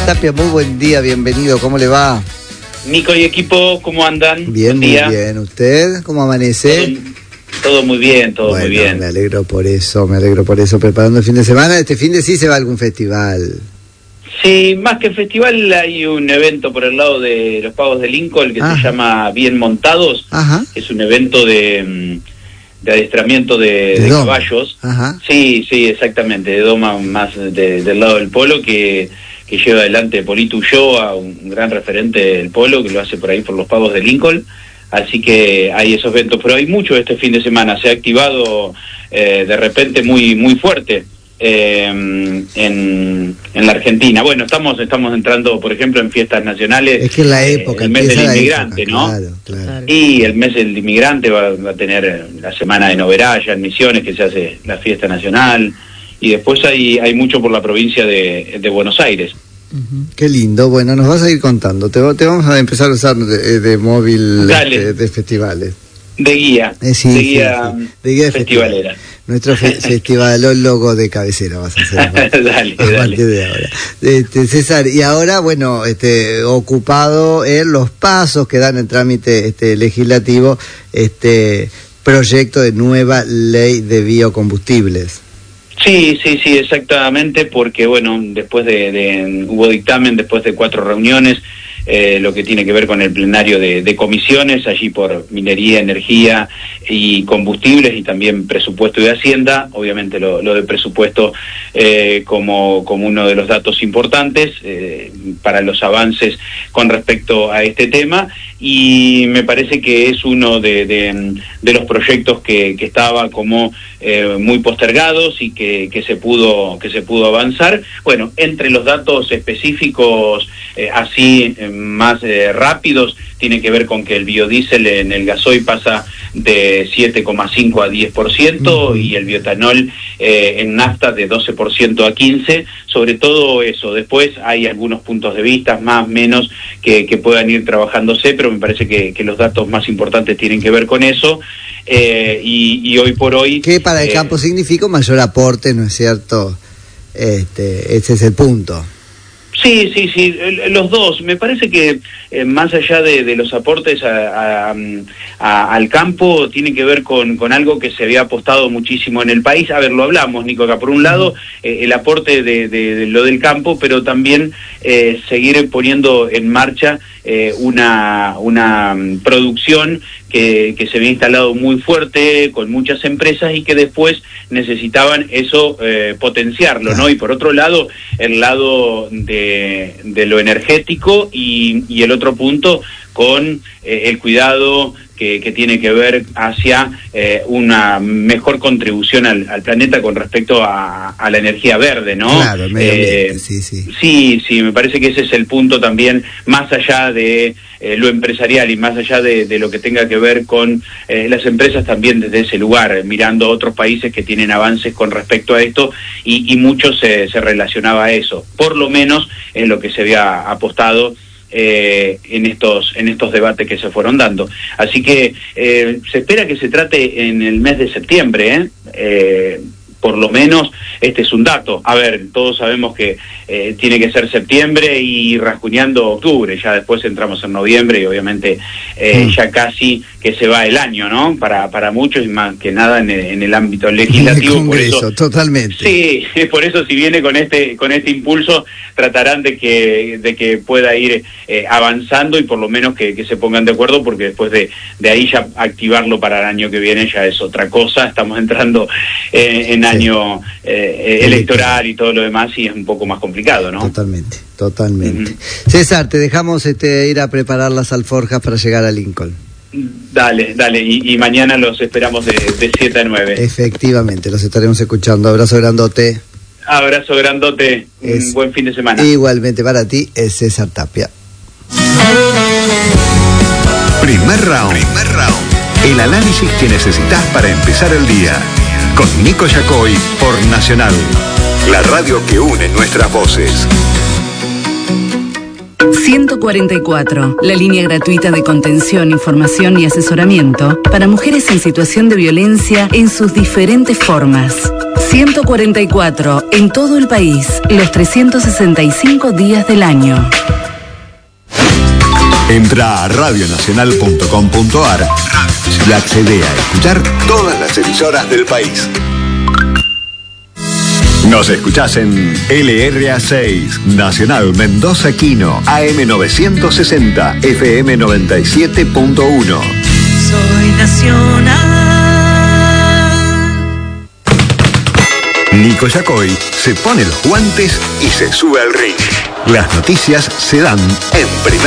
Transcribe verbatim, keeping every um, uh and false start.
Tapia, muy buen día, bienvenido, ¿cómo le va? Nico y equipo, ¿cómo andan? Bien, muy bien. ¿Usted cómo amanece? Todo, todo muy bien, todo bueno, muy bien. Me alegro por eso, me alegro por eso. Preparando el fin de semana, este fin de sí se va a algún festival. Sí, más que festival hay un evento por el lado de los Pagos de Lincoln que Ajá. se llama Bien Montados. Ajá. Es un evento de, de adiestramiento de, de, de caballos. Ajá. Sí, sí, exactamente, de doma más de, del lado del polo que... que lleva adelante Polito Ulloa, un gran referente del polo, que lo hace por ahí por los Pagos de Lincoln, así que hay esos eventos, pero hay mucho este fin de semana, se ha activado eh, de repente muy muy fuerte eh, en, en la Argentina. Bueno, estamos estamos entrando, por ejemplo, en fiestas nacionales, es que la época, eh, el mes del inmigrante, época, ¿no? Claro, claro. Y el mes del inmigrante va, va a tener la semana de Noveraya, en Misiones, que se hace la fiesta nacional. Y después hay hay mucho por la provincia de, de Buenos Aires. Uh-huh. Qué lindo. Bueno, nos vas a ir contando. Te, te vamos a empezar a usar de, de móvil de, de festivales. De guía. Eh, sí, de sí, guía, sí. De guía de festivalera. Festival. Nuestro fe, festivalólogo de cabecera vas a hacer. dale, a dale. partir de ahora. Este, César, y ahora, bueno, este, ocupado en los pasos que dan en trámite este legislativo, este proyecto de nueva ley de biocombustibles. Sí, sí, sí, exactamente, porque bueno, después de, de hubo dictamen, después de cuatro reuniones, eh, lo que tiene que ver con el plenario de, de comisiones, allí por minería, energía y combustibles, y también presupuesto y hacienda, obviamente lo, lo de presupuesto eh, como, como uno de los datos importantes eh, para los avances con respecto a este tema, y me parece que es uno de, de, de los proyectos que, que estaba como eh, muy postergados y que, que se pudo que se pudo avanzar. Bueno, entre los datos específicos eh, así eh, más eh, rápidos, tiene que ver con que el biodiesel en el gasoil pasa de siete coma cinco a diez por ciento uh-huh. y el bioetanol eh, en nafta de doce por ciento a quince por ciento, sobre todo eso. Después hay algunos puntos de vista, más, menos, que, que puedan ir trabajándose, pero me parece que, que los datos más importantes tienen que ver con eso, eh, y, y hoy por hoy... Que para el eh, campo significa un mayor aporte, ¿no es cierto? Este, ese es el punto. Sí, sí, sí, los dos. Me parece que eh, más allá de, de los aportes a, a, a, al campo, tiene que ver con, con algo que se había apostado muchísimo en el país. A ver, lo hablamos, Nico, acá por un lado eh, el aporte de, de, de lo del campo, pero también eh, seguir poniendo en marcha eh, una, una producción que, que se había instalado muy fuerte con muchas empresas y que después necesitaban eso eh, potenciarlo, ¿no? Y por otro lado, el lado de, de lo energético y, y el otro punto con eh, el cuidado que, que tiene que ver hacia eh, una mejor contribución al, al planeta con respecto a, a la energía verde, ¿no? Claro, el medio ambiente, eh, sí, sí. Sí, sí, me parece que ese es el punto también, más allá de eh, lo empresarial y más allá de, de lo que tenga que ver con eh, las empresas también desde ese lugar, mirando a otros países que tienen avances con respecto a esto, y, y mucho se, se relacionaba a eso, por lo menos en lo que se había apostado Eh, en estos en estos debates que se fueron dando. Así que eh, se espera que se trate en el mes de septiembre, ¿eh? Eh, por lo menos este es un dato. A ver, todos sabemos que eh, tiene que ser septiembre y rasguñando octubre, ya después entramos en noviembre y obviamente eh, mm. ya casi que se va el año, ¿no? Para para muchos y más que nada en el, en el ámbito legislativo. En el Congreso, por eso, totalmente. Sí, por eso si viene con este con este impulso tratarán de que de que pueda ir eh, avanzando y por lo menos que, que se pongan de acuerdo, porque después de, de ahí ya activarlo para el año que viene ya es otra cosa. Estamos entrando eh, en año eh, electoral y todo lo demás y es un poco más complicado, ¿no? Totalmente, totalmente. Uh-huh. César, te dejamos este, ir a preparar las alforjas para llegar a Lincoln. Dale, dale, y, y mañana los esperamos de, de siete a nueve. Efectivamente, los estaremos escuchando. Abrazo grandote. Abrazo grandote, es, un buen fin de semana. Igualmente para ti, es César Tapia. Primer round. Primer round. El análisis que necesitas para empezar el día. Con Nico Yacoy por Nacional, la radio que une nuestras voces. ciento cuarenta y cuatro, la línea gratuita de contención, información y asesoramiento para mujeres en situación de violencia en sus diferentes formas. ciento cuarenta y cuatro en todo el país, los trescientos sesenta y cinco días del año. Entra a radio nacional punto com punto ar y accede a escuchar todas las emisoras del país. Nos escuchás en L R A seis, Nacional Mendoza Quino, A M novecientos sesenta, F M noventa y siete punto uno. Soy nacional. Nico Yacoy se pone los guantes y se sube al ring. Las noticias se dan en primer